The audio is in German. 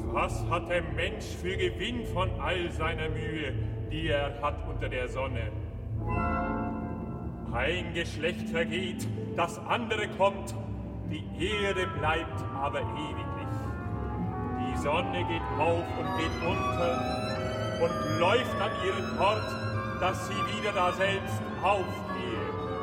Was hat der Mensch für Gewinn von all seiner Mühe, die er hat unter der Sonne? Ein Geschlecht vergeht, das andere kommt, die Erde bleibt aber ewiglich. Die Sonne geht auf und geht unter und läuft an ihren Ort, dass sie wieder daselbst aufgehe.